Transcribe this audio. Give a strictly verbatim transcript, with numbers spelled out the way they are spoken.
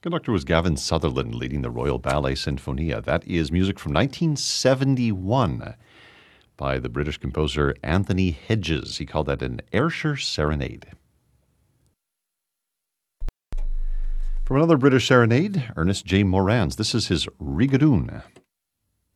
Conductor was Gavin Sutherland leading the Royal Ballet Sinfonia. That is music from nineteen seventy-one by the British composer Anthony Hedges. He called that an Ayrshire Serenade. From another British serenade, Ernest J. Morans. This is his Rigadoon.